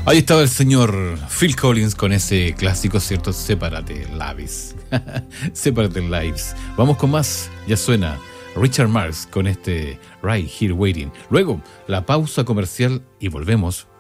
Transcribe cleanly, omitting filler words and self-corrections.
Ahí estaba el señor Phil Collins con ese clásico, ¿cierto? Separate Lives. Separate Lives. Vamos con más. Ya suena Richard Marx con este Right Here Waiting. Luego, la pausa comercial y volvemos